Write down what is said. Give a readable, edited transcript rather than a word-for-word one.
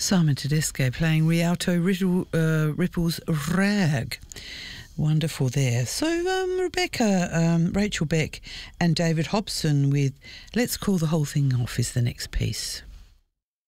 Simon Tedesco playing Rialto Ripple's Rag. Wonderful there. So Rebecca, Rachel Beck and David Hobson with Let's Call the Whole Thing Off is the next piece.